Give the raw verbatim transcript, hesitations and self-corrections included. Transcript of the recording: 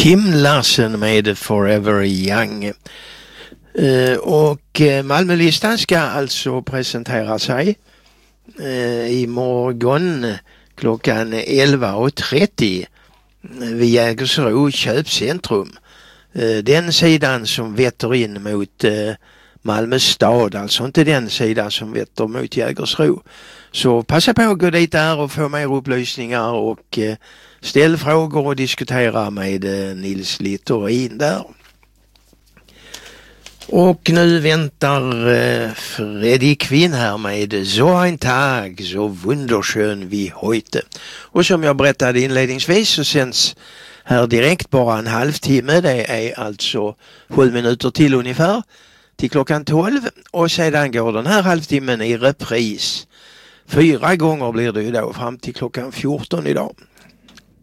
Kim Larsen med Forever Young. Uh, och uh, Malmölistan ska alltså presentera sig uh, imorgon klockan elva trettio vid Jägersro köpcentrum. Uh, den sidan som vetter in mot uh, Malmö stad, alltså inte den sidan som vetter mot Jägersro. Så passa på att gå dit där och få mer upplysningar och uh, ställ frågor och diskutera med uh, Nils Littorin där. Och nu väntar uh, Fredrik Quinn här med Så ein Tag, så wunderschön wie heute. Och som jag berättade inledningsvis så sänds här direkt bara en halvtimme. Det är alltså sju minuter till ungefär till klockan tolv. Och sedan går den här halvtimmen i repris. Fyra gånger blir det ju då fram till klockan fjorton idag.